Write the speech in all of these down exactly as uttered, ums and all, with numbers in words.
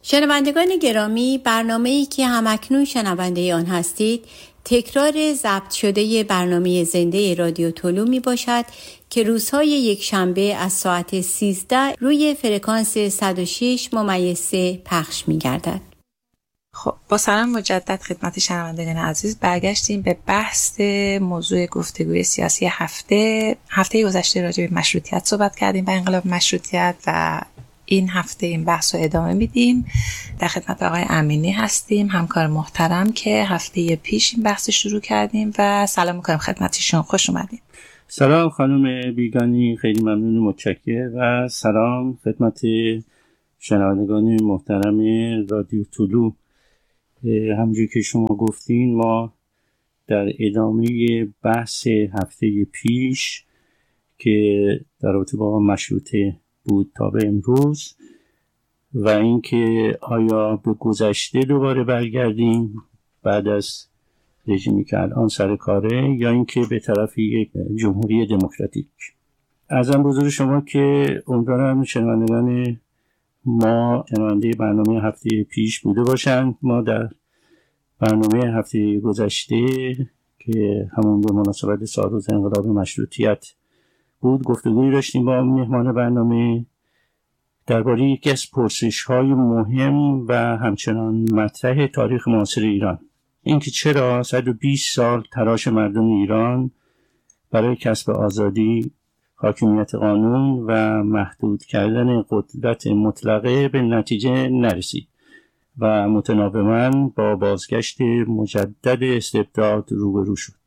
شنوندگان گرامی، برنامه‌ای که همکنون شنونده آن هستید تکرار ضبط شده برنامه زنده رادیو طلو می باشد که روزهای یک شنبه از ساعت سیزده روی فرکانس صد و شش ممیز سه پخش می گردد. خب با سلام مجدد خدمت شنوندگان عزیز، برگشتیم به بحث موضوع گفتگوی سیاسی هفته هفته گذشته راجع به مشروطیت صحبت کردیم و انقلاب مشروطیت و این هفته این بحث رو ادامه میدیم. در خدمت آقای امینی هستیم، همکار محترم که هفته پیش این بحث شروع کردیم و سلام میکنم خدمتشون. خوش اومدین. سلام خانم بیگانی، خیلی ممنون و متشکرم و سلام خدمت شنوندگان محترم رادیو طلو. همونجوری که شما گفتین ما در ادامه بحث هفته پیش که در رابطه با مشروطه بود تا به امروز و اینکه آیا به گذشته دوباره برگردیم بعد از رژیمی که الان سر کاره یا اینکه به طرف یک جمهوری دموکراتیک. عرضم بزرگ شما که امیدوارم شنوندگان ما شنونده برنامه هفته پیش بوده باشند. ما در برنامه هفته گذشته که همون به مناسبت سالروز انقلاب مشروطیت بود گفتگویی داشتیم با مهمان برنامه درباره یکی از پرسش‌های مهم و همچنان مطرح تاریخ معاصر ایران، اینکه چرا صد و بیست سال تلاش مردم ایران برای کسب آزادی، حاکمیت قانون و محدود کردن قدرت مطلقه به نتیجه نرسید و متناوباً با بازگشت مجدد استبداد روبرو شد.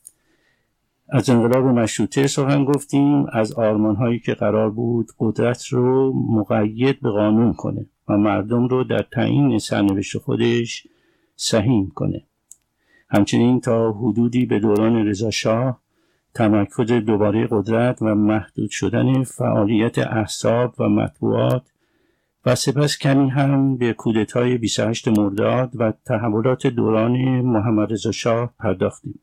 از انقلاب مشروطه سخن گفتیم، از آرمان‌هایی که قرار بود قدرت رو مقید به قانون کنه و مردم رو در تعیین سرنوشت خودش سهیم کنه. همچنین تا حدودی به دوران رضاشاه تمرکز دوباره قدرت و محدود شدن فعالیت احزاب و مطبوعات و سپس کمی هم به کودتای بیست و هشتم مرداد و تحولات دوران محمد رضا شاه پرداختیم.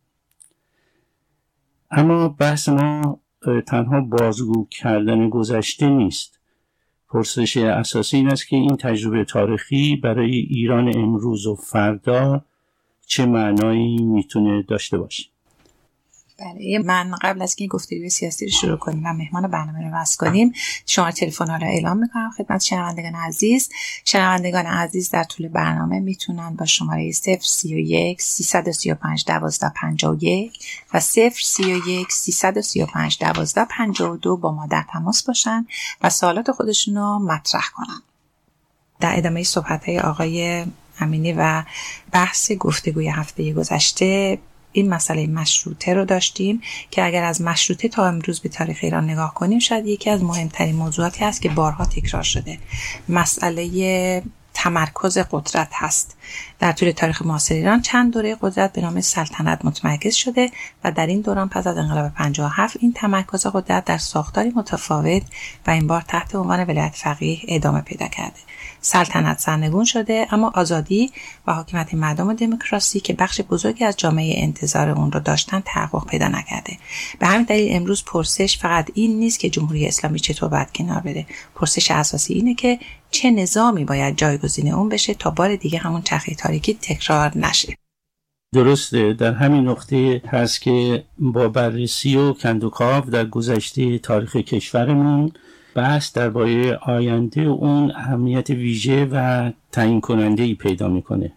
اما بحث ما تنها بازگو کردن گذشته نیست. پرسش اساسی این است که این تجربه تاریخی برای ایران امروز و فردا چه معنایی میتونه داشته باشه. بله، من قبل از که این گفتگوی سیاسی رو شروع کنیم و مهمان برنامه رو وصل کنیم شما تلفن‌ها رو اعلام میکنم خدمت شنوندگان عزیز. شنوندگان عزیز در طول برنامه میتونن با شماره صفر سی و یک سیصد و سی و پنج دوازده پنجاه و یک و صفر سی و یک سیصد و سی و پنج دوازده پنجاه و دو با ما در تماس باشن و سوالات خودشون رو مطرح کنن. در ادامه صحبت‌های آقای امینی و بحث گفتگوی هفته گذشته این مسئله مشروطه رو داشتیم که اگر از مشروطه تا امروز به تاریخ ایران نگاه کنیم شاید یکی از مهمترین موضوعاتی هست که بارها تکرار شده. مسئله تمرکز قدرت هست. در طول تاریخ معاصر ایران چند دوره قدرت به نام سلطنت متمرکز شده و در این دوران پس از انقلاب پنجاه و هفت این تمرکز قدرت در ساختاری متفاوت و این بار تحت عنوان ولایت فقیه ادامه پیدا کرده. سلطنت سرنگون شده اما آزادی و حاکمیت مردم و دموکراسی که بخش بزرگی از جامعه انتظار اون رو داشتن تحقق پیدا نکرده. به همین دلیل امروز پرسش فقط این نیست که جمهوری اسلامی چطور باید کنار بره. پرسش اساسی اینه که چه نظامی باید جایگزین اون بشه تا بار دیگه همون چرخه تاریکی تکرار نشه. درسته، در همین نقطه هست که با بررسی و کندوکاو در گذشته تاریخ کشورمون بحث درباره آینده اون اهمیت ویژه و تعیین کننده‌ای پیدا میکنه.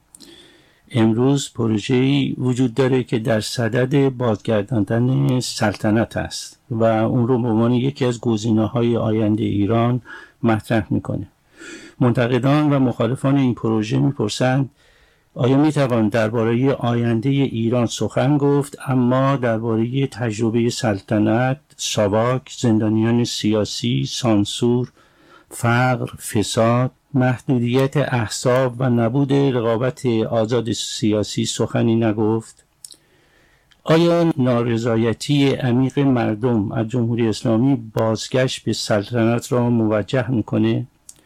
امروز پروژه‌ای وجود داره که در صدد بازگرداندن سلطنت است و اون رو به عنوان یکی از گزینه‌های آینده ایران مطرح میکنه. منتقدان و مخالفان این پروژه میپرسند آیا میتوان درباره آینده ایران سخن گفت اما درباره تجربه سلطنت، ساواک، زندانیان سیاسی، سانسور، فقر، فساد، محدودیت احزاب و نبود رقابت آزاد سیاسی سخنی نگفت؟ آیا نارضایتی عمیق مردم از جمهوری اسلامی بازگشت به سلطنت را موجه میکنه؟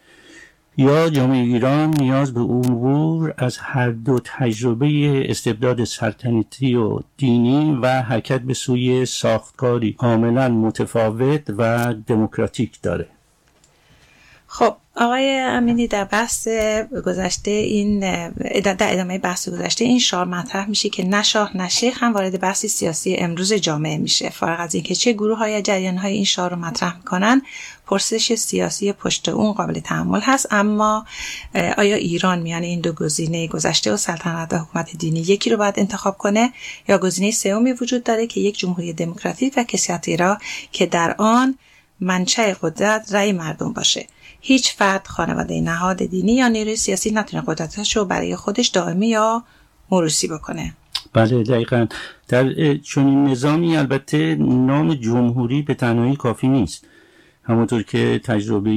یا جامعه ایران نیاز به عبور از هر دو تجربه استبداد سلطنتی و دینی و حرکت به سوی ساختاری کاملا متفاوت و دموکراتیک داره؟ خب آقای امینی در بحث گذشته این در ادامه بحث گذشته این شعار مطرح میشه که نه شاه نه شیخ هم وارد بحث سیاسی امروز جامعه میشه. فارغ از اینکه چه گروه‌های یا جریان‌های این شعار رو مطرح میکنن، پرسش سیاسی پشت اون قابل تحمل هست. اما آیا ایران میان این دو گزینه گذشته و سلطنت و حکومت دینی یکی رو باید انتخاب کنه، یا گزینه سومی وجود داره که یک جمهوری دموکراتیک و کسیتی را که در آن منشأ قدرت رأی مردم باشه؟ هیچ فرد، خانواده، نهاد دینی یا نیروی سیاسی نتونه قدرتش رو برای خودش دائمی یا موروثی بکنه. بله دقیقاً. در چنین نظامی البته نام جمهوری به تنهایی کافی نیست، همونطور که تجربه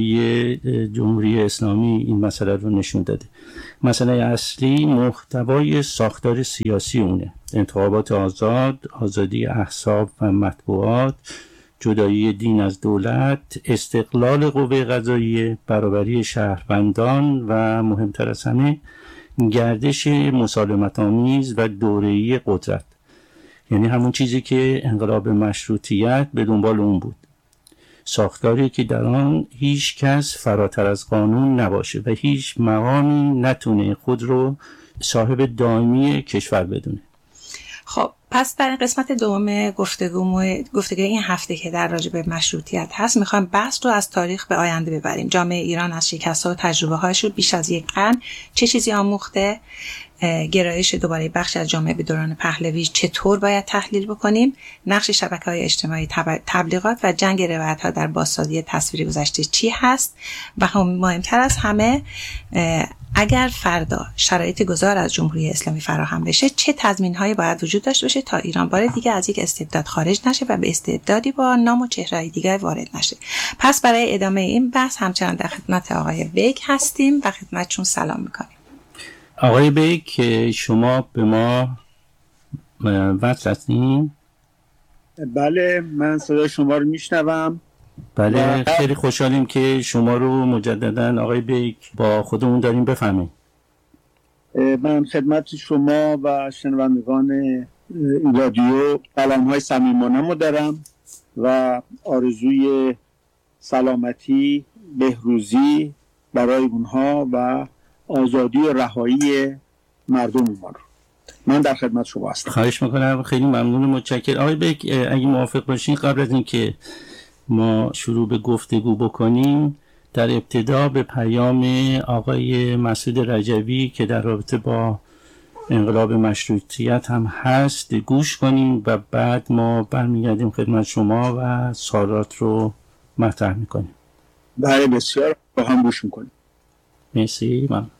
جمهوری اسلامی این مسئله رو نشون داده. مسئله اصلی محتوای ساختار سیاسی اونه: انتخابات آزاد، آزادی احزاب و مطبوعات، جدایی دین از دولت، استقلال قوه قضاییه، برابری شهروندان و مهمتر از همه گردش مسالمت آمیز و دوره‌ای قدرت. یعنی همون چیزی که انقلاب مشروطیت به دنبال اون بود، ساختاری که در آن هیچ کس فراتر از قانون نباشه و هیچ مقامی نتونه خود رو صاحب دائمی کشور بدونه. خب پس در قسمت دوم گفتگو گفتگوی این هفته که در راجع به مشروطیت هست، میخوایم بحث رو از تاریخ به آینده ببریم. جامعه ایران از شکست‌ها و تجربه‌هایش رو بیش از یک قرن چه چیزی آموخته؟ گرایش دوباره بخش از جامعه به دوران پهلوی چطور باید تحلیل بکنیم؟ نقش شبکه‌های اجتماعی، تبلیغات و جنگ روایت‌ها در بازسازی تصویر گذشته چی هست؟ و هم مهمتر از همه، اگر فردا شرایط گذار از جمهوری اسلامی فراهم بشه، چه تضمین‌هایی باید وجود داشته باشه تا ایران بار دیگه از یک استبداد خارج نشه و به استبدادی با نام و چهره‌های دیگه وارد نشه؟ پس برای ادامه این بحث همچنان در خدمت آقای بیک هستیم و خدمتشون سلام می‌کنیم. آقای بیک، شما به ما وصل هستین؟ بله، من صدای شما رو میشنوم. بله، خیلی خوشحالیم که شما رو مجددا آقای بیک با خودمون داریم. بفهمیم. من خدمت شما و شنوندگان این رادیو سلام‌های صمیمانه‌مو دارم و آرزوی سلامتی، بهروزی برای اونها و آزادی و رهایی مردم ما رو. من در خدمت شما هستم. خواهش میکنم، خیلی ممنون، متشکرم. آقای بیک، اگه موافق باشین قبل از اینکه ما شروع به گفتگو بکنیم، در ابتدا به پیام آقای مسعود رجوی که در رابطه با انقلاب مشروطیت هم هست گوش کنیم و بعد ما برمیگردیم خدمت شما و سوالات رو مطرح میکنیم. بله بسیار، با هم گوش میکنیم. مرسی. من